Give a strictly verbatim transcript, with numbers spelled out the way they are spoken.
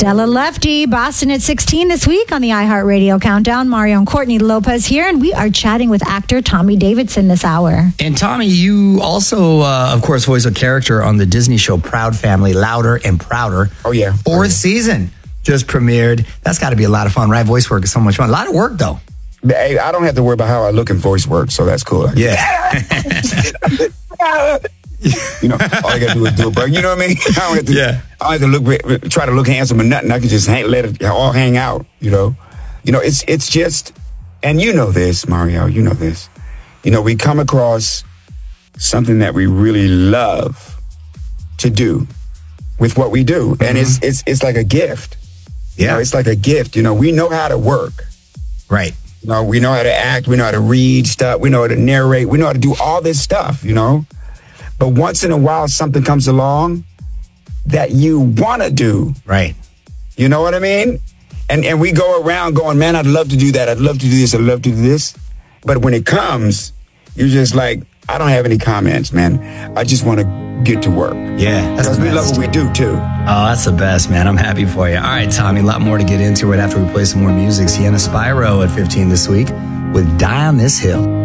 Stella Lefty, Boston at sixteen this week on the iHeartRadio Countdown. Mario and Courtney Lopez here, and we are chatting with actor Tommy Davidson this hour. And Tommy, you also, uh, of course, voice a character on the Disney show Proud Family, Louder and Prouder. Oh, yeah. Fourth oh, yeah. season just premiered. That's got to be a lot of fun, right? Voice work is so much fun. A lot of work, though. Hey, I don't have to worry about how I look in voice work, so that's cool. Yeah. You know, all I gotta do is do it, bro. You know what I mean? I don't have to, yeah. I don't have to look, try to look handsome or nothing. I can just hang, let it all hang out. You know, you know, it's it's just, and you know this, Mario. You know this. You know, we come across something that we really love to do with what we do, mm-hmm. and it's it's it's like a gift. Yeah, you know, it's like a gift. You know, we know how to work. Right. You know, we know how to act. We know how to read stuff. We know how to narrate. We know how to do all this stuff. You know. But once in a while, something comes along that you want to do. Right. You know what I mean? And and we go around going, man, I'd love to do that. I'd love to do this. I'd love to do this. But when it comes, you're just like, I don't have any comments, man. I just want to get to work. Yeah. Because we love what we do, too. Oh, that's the best, man. I'm happy for you. All right, Tommy, a lot more to get into right after we play some more music. Sienna Spyro at fifteen this week with Die on This Hill.